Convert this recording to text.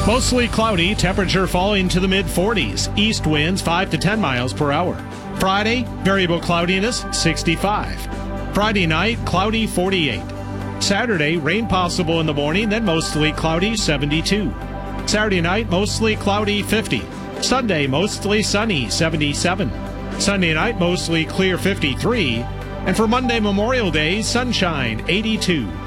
Mostly cloudy, temperature falling to the mid-40s. East winds 5 to 10 miles per hour. Friday, variable cloudiness, 65. Friday night, cloudy, 48. Saturday, rain possible in the morning, then mostly cloudy, 72. Saturday night, mostly cloudy, 50. Sunday, mostly sunny, 77. Sunday night, mostly clear, 53. And for Monday, Memorial Day, sunshine, 82.